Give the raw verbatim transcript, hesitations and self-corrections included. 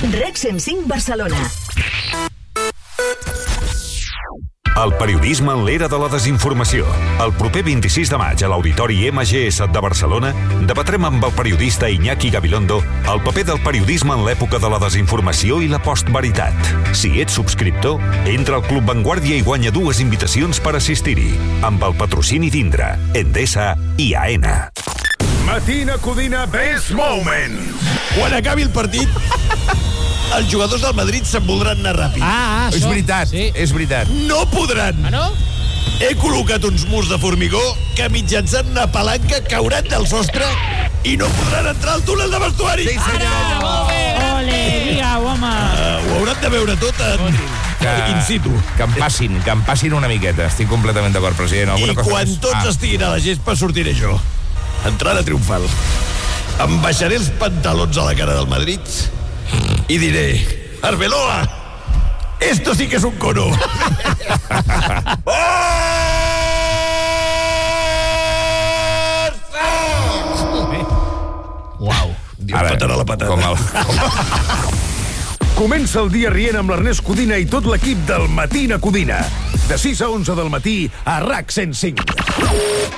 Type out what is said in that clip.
RAC cent cinc Barcelona. El periodisme en l'era de la desinformació. El proper vint-i-sis de maig a l'Auditori M G S de Barcelona debatrem amb el periodista Iñaki Gabilondo el paper del periodisme en l'època de la desinformació i la postveritat. Si ets subscriptor, entra al Club Vanguardia i guanya dues invitacions per assistir-hi, amb el patrocini d'Indra, Endesa i AENA. Matina Codina Best Moment. Quan acabi el partit, els jugadors del Madrid se'n voldran anar ràpid. Ah, És això. veritat, Sí. és veritat. No podran. Ah, no? He col·locat uns murs de formigó que mitjançant una palanca cauran del sostre i no podran entrar al túnel de vestuari. Sí, senyor. Molt bé. Ole, digue-ho, home. Uh, ho hauran de veure tot en, in situ. Que em passin, que em passin una miqueta. Estic completament d'acord, president. Alguna I cosa quan més? tots Ah. estiguin a la gespa sortiré jo. Entrada triomfal. Em baixaré els pantalons a la cara del Madrid i diré: Arbeloa, esto sí que es un cono. Uau. Dios, patarà la patata. Com el, com Comença el dia rient amb l'Ernest Codina i tot l'equip del Matina Codina. De sis a onze del matí a RAC cent cinc.